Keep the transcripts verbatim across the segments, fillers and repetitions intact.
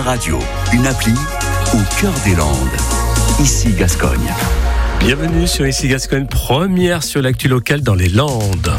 radio, une appli au cœur des Landes. Ici Gascogne. Bienvenue sur Ici Gascogne, première sur l'actu locale dans les Landes.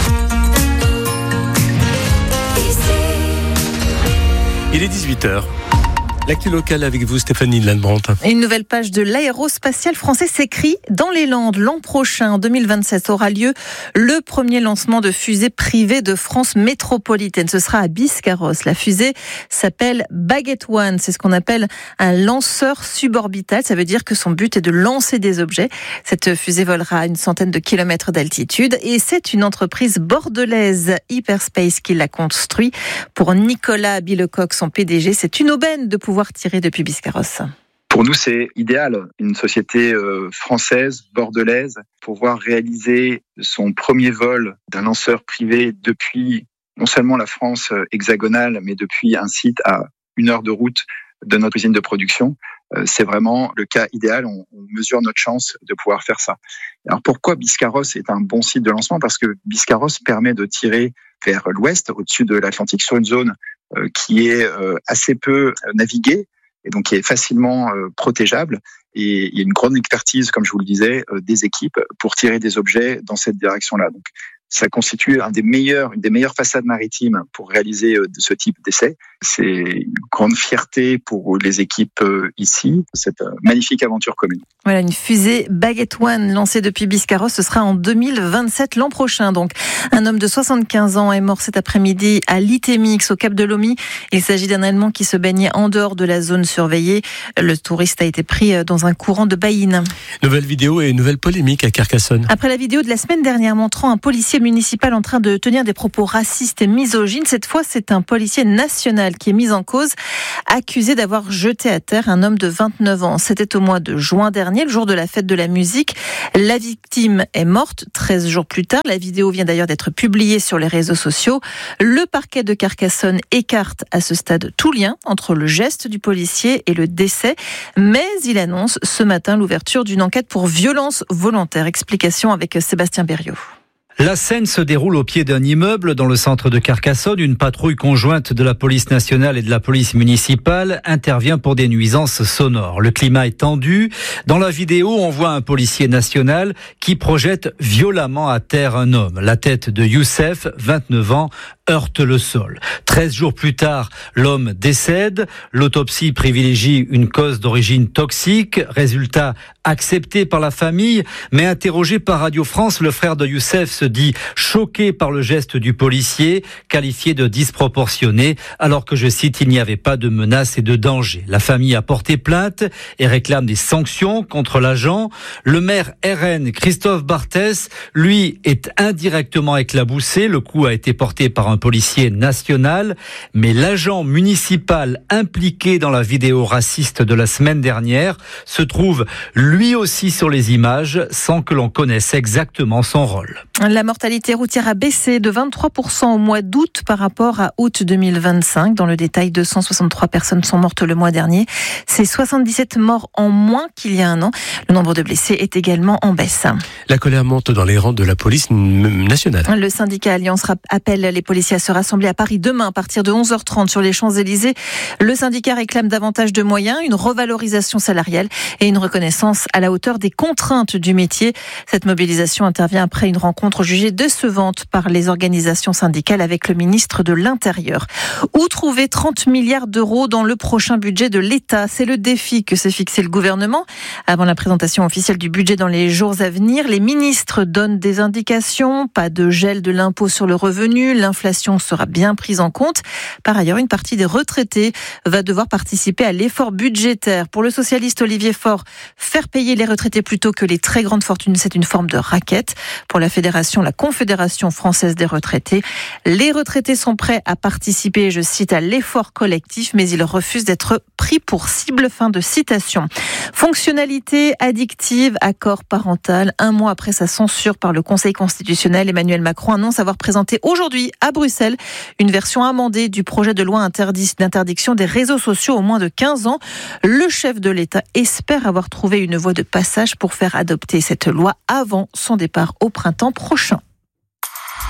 Il est dix-huit heures. L'actu locale avec vous, Stéphanie Landbrandt. Une nouvelle page de l'aérospatial français s'écrit dans les Landes. L'an prochain, en deux mille vingt-sept, aura lieu le premier lancement de fusée privée de France métropolitaine. Ce sera à Biscarrosse. La fusée s'appelle Baguette One. C'est ce qu'on appelle un lanceur suborbital. Ça veut dire que son but est de lancer des objets. Cette fusée volera à une centaine de kilomètres d'altitude et c'est une entreprise bordelaise, Hyperspace, qui l'a construit. Pour Nicolas Billecoq, son P D G, c'est une aubaine de pouvoir tirer depuis Biscarrosse. Pour nous, c'est idéal. Une société euh, française, bordelaise, pouvoir réaliser son premier vol d'un lanceur privé depuis non seulement la France hexagonale, mais depuis un site à une heure de route de notre usine de production. Euh, c'est vraiment le cas idéal. On, on mesure notre chance de pouvoir faire ça. Alors pourquoi Biscarrosse est un bon site de lancement ? Parce que Biscarrosse permet de tirer vers l'ouest, au-dessus de l'Atlantique, sur une zone euh, qui est euh, assez peu euh, naviguée et donc qui est facilement euh, protégeable. Et il y a une grande expertise, comme je vous le disais, euh, des équipes pour tirer des objets dans cette direction-là. Donc ça constitue un des meilleurs, une des meilleures façades maritimes pour réaliser euh, ce type d'essai. C'est une grande fierté pour les équipes euh, ici, cette euh, magnifique aventure commune. Voilà, une fusée Baguette One lancée depuis Biscarrosse, ce sera en deux mille vingt-sept, l'an prochain. Donc, un homme de soixante-quinze ans est mort cet après-midi à Litemix, au Cap de Lomy. Il s'agit d'un Allemand qui se baignait en dehors de la zone surveillée. Le touriste a été pris dans un courant de baïne. Nouvelle vidéo et nouvelle polémique à Carcassonne. Après la vidéo de la semaine dernière montrant un policier municipal en train de tenir des propos racistes et misogynes, cette fois c'est un policier national qui est mis en cause, accusé d'avoir jeté à terre un homme de vingt-neuf ans. C'était au mois de juin dernier, le jour de la fête de la musique. La victime est morte treize jours plus tard. La vidéo vient d'ailleurs d'être publiée sur les réseaux sociaux. Le parquet de Carcassonne écarte à ce stade tout lien entre le geste du policier et le décès, mais il annonce ce matin l'ouverture d'une enquête pour violence volontaire. Explication avec Sébastien Berriot. La scène se déroule au pied d'un immeuble dans le centre de Carcassonne. Une patrouille conjointe de la police nationale et de la police municipale intervient pour des nuisances sonores. Le climat est tendu. Dans la vidéo, on voit un policier national qui projette violemment à terre un homme. La tête de Youssef, vingt-neuf ans, heurte le sol. Treize jours plus tard, l'homme décède. L'autopsie privilégie une cause d'origine toxique. Résultat accepté par la famille, mais interrogé par Radio France, le frère de Youssef se dit choqué par le geste du policier, qualifié de disproportionné, alors que, je cite, il n'y avait pas de menace et de danger. La famille a porté plainte et réclame des sanctions contre l'agent. Le maire R N, Christophe Barthès, lui, est indirectement éclaboussé. Le coup a été porté par un policier national, mais l'agent municipal impliqué dans la vidéo raciste de la semaine dernière se trouve lui aussi sur les images sans que l'on connaisse exactement son rôle. La mortalité routière a baissé de vingt-trois pour cent au mois d'août par rapport à août deux mille vingt-cinq. Dans le détail, deux cent soixante-trois personnes sont mortes le mois dernier. C'est soixante-dix-sept morts en moins qu'il y a un an. Le nombre de blessés est également en baisse. La colère monte dans les rangs de la police nationale. Le syndicat Alliance appelle les policiers à se rassembler à Paris demain à partir de onze heures trente sur les Champs-Élysées. Le syndicat réclame davantage de moyens, une revalorisation salariale et une reconnaissance à la hauteur des contraintes du métier. Cette mobilisation intervient après une rencontre jugée décevante par les organisations syndicales avec le ministre de l'Intérieur. Où trouver trente milliards d'euros dans le prochain budget de l'État ? C'est le défi que s'est fixé le gouvernement. Avant la présentation officielle du budget dans les jours à venir, les ministres donnent des indications. Pas de gel de l'impôt sur le revenu. L'inflation sera bien prise en compte. Par ailleurs, une partie des retraités va devoir participer à l'effort budgétaire. Pour le socialiste Olivier Faure, faire payer les retraités plutôt que les très grandes fortunes, c'est une forme de racket. Pour la fédération, la Confédération française des retraités, les retraités sont prêts à participer, je cite, à l'effort collectif, mais ils refusent d'être pris pour cible. Fin de citation. Fonctionnalité addictive, accord parental. Un mois après sa censure par le Conseil constitutionnel, Emmanuel Macron annonce avoir présenté aujourd'hui à Bruxelles une version amendée du projet de loi interdit, d'interdiction des réseaux sociaux aux moins de quinze ans. Le chef de l'État espère avoir trouvé une voie de passage pour faire adopter cette loi avant son départ au printemps prochain.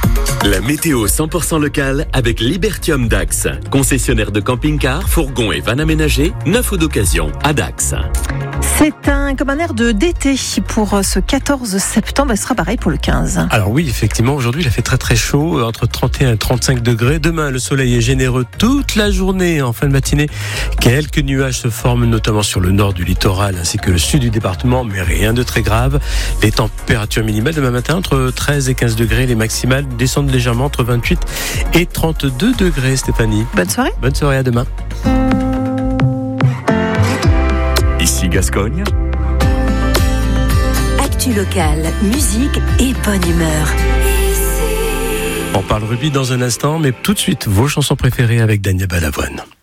La météo cent pour cent locale avec Libertium Dax. Concessionnaire de camping-car, fourgons et vannes aménagés, neuf ou d'occasion à Dax. C'est un, comme un air de d'été pour ce quatorze septembre. Ce sera pareil pour le quinze. Alors oui, effectivement, aujourd'hui, il a fait très très chaud, entre trente et un et trente-cinq degrés. Demain, le soleil est généreux toute la journée. En fin de matinée, quelques nuages se forment, notamment sur le nord du littoral ainsi que le sud du département, mais rien de très grave. Les températures minimales demain matin, entre treize et quinze degrés. Les maximales descendent légèrement entre vingt-huit et trente-deux degrés, Stéphanie. Bonne soirée. Bonne soirée, à demain. Ici Gascogne. Actu locale, musique et bonne humeur. On parle rugby dans un instant, mais tout de suite, vos chansons préférées avec Daniel Balavoine.